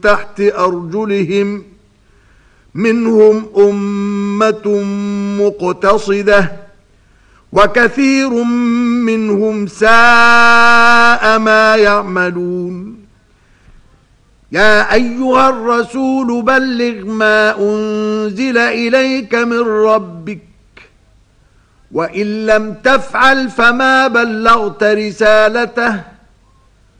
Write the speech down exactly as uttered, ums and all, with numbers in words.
تحت أرجلهم منهم أمة مقتصدة وكثير منهم ساء ما يعملون. يا أيها الرسول بلغ ما أنزل إليك من ربك وإن لم تفعل فما بلغت رسالته